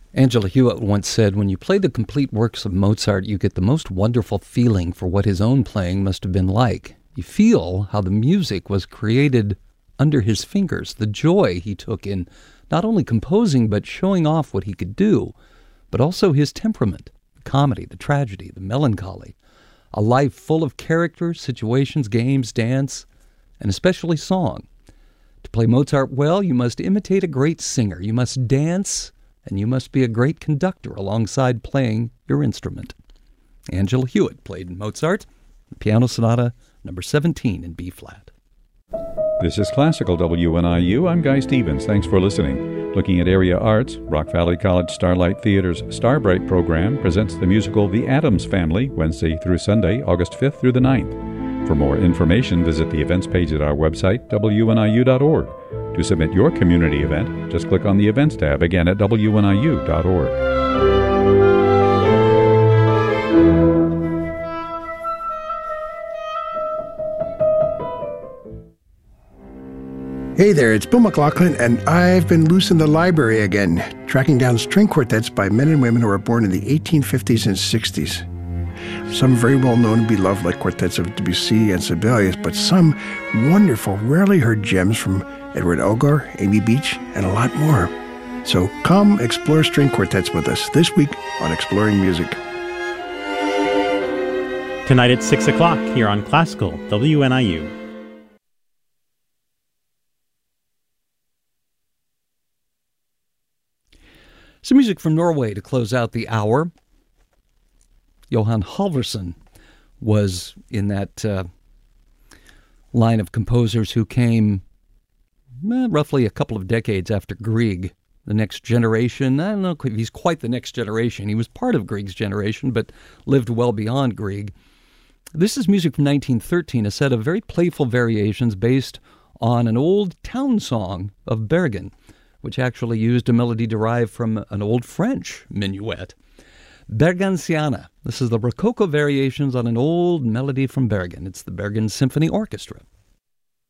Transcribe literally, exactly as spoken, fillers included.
Angela Hewitt once said, when you play the complete works of Mozart, you get the most wonderful feeling for what his own playing must have been like. You feel how the music was created under his fingers, the joy he took in not only composing but showing off what he could do, but also his temperament, the comedy, the tragedy, the melancholy, a life full of characters, situations, games, dance, and especially song. To play Mozart well, you must imitate a great singer, you must dance, and you must be a great conductor alongside playing your instrument. Angela Hewitt played Mozart, Piano Sonata number seventeen in B-flat. This is Classical W N I U. I'm Guy Stevens. Thanks for listening. Looking at area arts, Rock Valley College Starlight Theater's Starbright program presents the musical The Addams Family, Wednesday through Sunday, August fifth through the ninth. For more information, visit the events page at our website, W N I U dot org. To submit your community event, just click on the Events tab, again at W N I U dot org. Hey there, it's Bill McLaughlin, and I've been loose in the library again, tracking down string quartets by men and women who were born in the eighteen fifties and sixties. Some very well known and beloved, like quartets of Debussy and Sibelius, but some wonderful, rarely heard gems from Edward Elgar, Amy Beach, and a lot more. So come explore string quartets with us this week on Exploring Music. Tonight at six o'clock here on Classical W N I U. Some music from Norway to close out the hour. Johan Halvorsen was in that uh, line of composers who came eh, roughly a couple of decades after Grieg, the next generation. I don't know if he's quite the next generation. He was part of Grieg's generation, but lived well beyond Grieg. This is music from nineteen thirteen, a set of very playful variations based on an old town song of Bergen, which actually used a melody derived from an old French minuet. Bergensiana. This is the Rococo variations on an old melody from Bergen. It's the Bergen Symphony Orchestra.